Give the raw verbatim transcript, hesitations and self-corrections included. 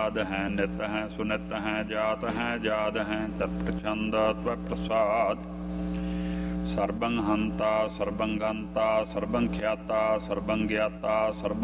आद हैं नित हैं सुनित हैं जात हैं जाद हैं तत्प्रछंद त्वप्रसाद सर्वं हंता सर्वं गंता सर्वं ख्याता सर्वं ज्ञाता सर्वं